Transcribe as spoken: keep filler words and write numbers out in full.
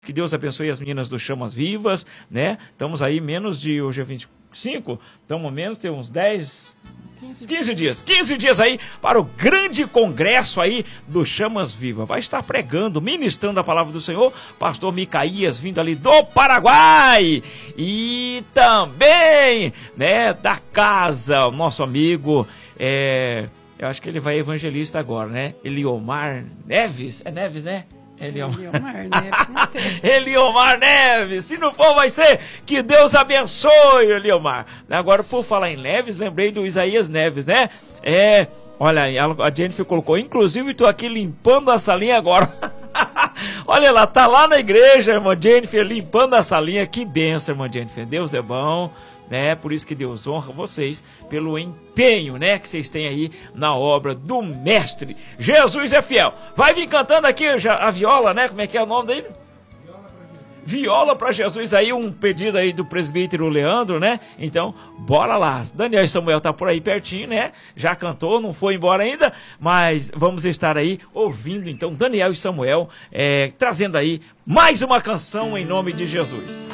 Que Deus abençoe as meninas do Chamas Vivas, né? Estamos aí menos de, hoje é vinte e cinco, estamos menos, tem uns dez, quinze dias, quinze dias aí para o grande congresso aí do Chamas Vivas. Vai estar pregando, ministrando a palavra do Senhor, pastor Micaías, vindo ali do Paraguai. E também, né, da casa, o nosso amigo, é, eu acho que ele vai evangelista agora, né? Eliomar Neves, é Neves, né? Eliomar. Eliomar Neves, não sei. Eliomar Neves, se não for vai ser, que Deus abençoe, Eliomar. Agora, por falar em Neves, lembrei do Isaías Neves, né? É, olha aí, a Jennifer colocou, inclusive estou aqui limpando a salinha agora. Olha lá, tá lá na igreja, irmã Jennifer, limpando a salinha, que benção, irmã Jennifer, Deus é bom, né? Por isso que Deus honra vocês, pelo empenho, né, que vocês têm aí na obra do mestre. Jesus é fiel. Vai vir cantando aqui já a viola, né? Como é que é o nome dele? Viola para Jesus aí, um pedido aí do presbítero Leandro, né? Então, bora lá. Daniel e Samuel tá por aí pertinho, né? Já cantou, não foi embora ainda, mas vamos estar aí ouvindo, então, Daniel e Samuel é, trazendo aí mais uma canção em nome de Jesus.